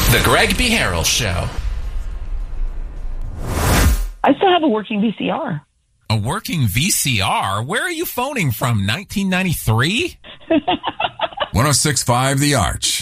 The Greg B. Harrell Show. I still have a working VCR. A working VCR? Where are you phoning from? 1993? 106.5 The Arch.